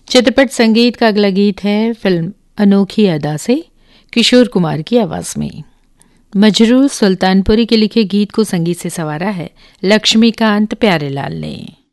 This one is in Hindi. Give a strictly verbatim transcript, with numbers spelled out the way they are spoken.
चित्रपट संगीत का अगला गीत है फिल्म अनोखी अदा से, किशोर कुमार की आवाज में। मजरूर सुल्तानपुरी के लिखे गीत को संगीत से संवारा है लक्ष्मीकांत प्यारेलाल ने।